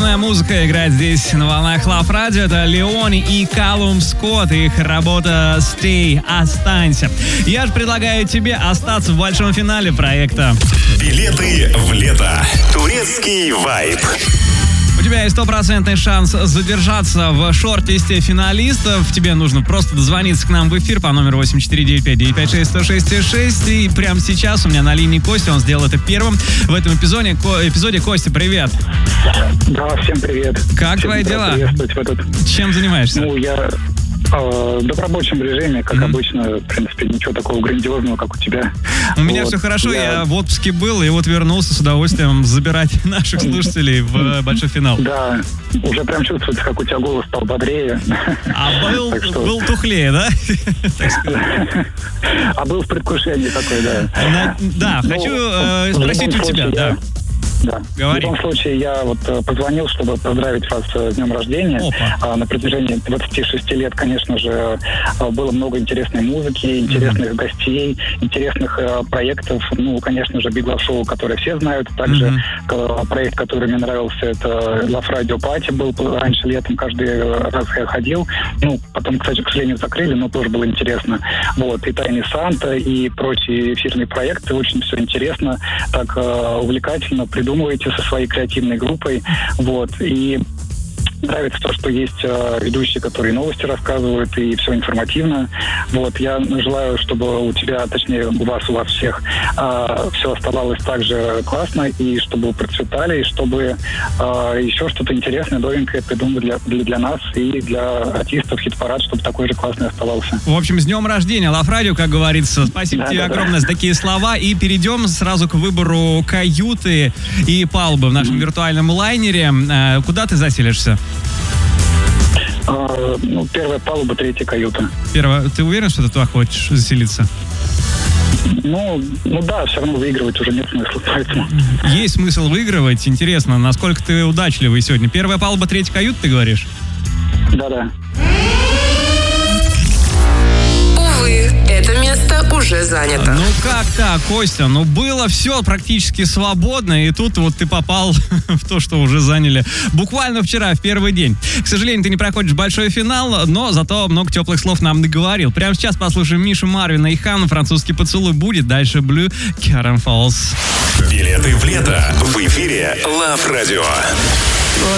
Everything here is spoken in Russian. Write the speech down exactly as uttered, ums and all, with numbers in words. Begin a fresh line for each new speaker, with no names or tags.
Классная музыка играет здесь на волнах Love Radio. Это Леони и Калум Скотт. Их работа «Stay», «Останься». Я же предлагаю тебе остаться в большом финале проекта.
Билеты в лето. Турецкий вайб.
У тебя есть стопроцентный шанс задержаться в шорт-листе финалистов. Тебе нужно просто дозвониться к нам в эфир по номеру восемь четыре девять пять девять пять шесть сто шесть шесть. И прямо сейчас у меня на линии Костя. Он сделал это первым в этом эпизоде. Ко- эпизоде. Костя, привет.
Да, всем привет.
Как
всем
твои дела?
Приветствовать в этот...
Чем занимаешься?
Ну, я э, в рабочем режиме, как mm-hmm. обычно. В принципе, ничего такого грандиозного, как у тебя.
У меня
вот.
все хорошо. Я...
Я
в отпуске был, и вот вернулся с удовольствием забирать наших слушателей в большой финал.
Да, уже прям чувствуется, как у тебя голос стал бодрее.
А был,
что...
был тухлее, да?
А был в предвкушении такой, да.
На... Да,
ну,
хочу э, спросить у тебя,
я...
да.
Да.
Говори.
В любом случае, я вот э, позвонил, чтобы поздравить вас с днем рождения. А, на протяжении двадцати шести лет, конечно же, э, было много интересной музыки, интересных mm-hmm. гостей, интересных э, проектов. Ну, конечно же, Big Love Show, который все знают. Также mm-hmm. э, проект, который мне нравился, это Love Radio Party был раньше летом, каждый раз я ходил. Ну, потом, кстати, к сожалению, закрыли, но тоже было интересно. Вот, и Тайный Санта, и прочие эфирные проекты. Очень все интересно, так э, увлекательно, придумываете со своей креативной группой, вот, и нравится то, что есть э, ведущие, которые новости рассказывают, и все информативно. Вот, я желаю, чтобы у тебя, точнее, у вас, у вас всех э, все оставалось так же классно, и чтобы вы процветали, и чтобы э, еще что-то интересное, новенькое придумали для, для, для нас и для артистов, хит-парад, чтобы такой же классный оставался.
В общем, с днем рождения, Love Radio, как говорится. Спасибо да, тебе да, огромное да. за такие слова. И перейдем сразу к выбору каюты и палубы в нашем mm-hmm. виртуальном лайнере. Э, куда ты заселишься?
А, ну, первая палуба, третья каюта.
Первая. Ты уверен, что ты туда хочешь заселиться?
Ну, ну да, все равно выигрывать уже нет смысла, поэтому...
Есть смысл выигрывать. Интересно, насколько ты удачливый сегодня. Первая палуба, третья каюта, ты говоришь?
Да-да.
Увы, это место уже занято.
Ну как так, Костя? Ну было все практически свободно, и тут вот ты попал в то, что уже заняли буквально вчера, в первый день. К сожалению, ты не проходишь большой финал, но зато много теплых слов нам наговорил. Прямо сейчас послушаем Мишу Марвина и Ханну. «Французский поцелуй» будет. Дальше Blue, Karen Falls.
Билеты в лето. В эфире Love Radio.